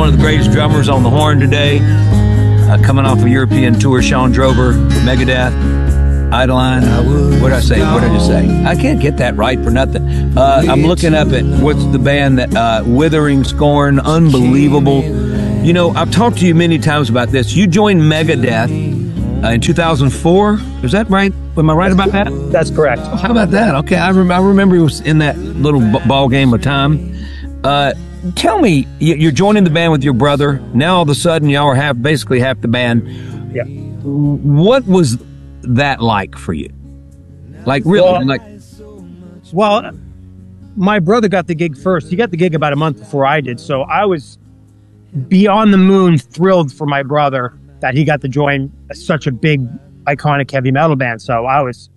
one of the greatest drummers on the horn today. Coming off a European tour, Sean Drover, Megadeth, Eidolon. What did I say? What did I just say? I can't get that right for nothing. I'm looking up at what's the band that Withering Scorn, unbelievable. You know, I've talked to you many times about this. You joined Megadeth in 2004. Is that right? Am I right about that? That's correct. Oh, how about that? Okay, I remember it was in that little ball game of time. Tell me, you're joining the band with your brother. Now all of a sudden, y'all are basically half the band. Yeah. What was that like for you? Like really? Well, my brother got the gig first. He got the gig about a month before I did, so I was beyond the moon thrilled for my brother that he got to join such a big, iconic heavy metal band. So I was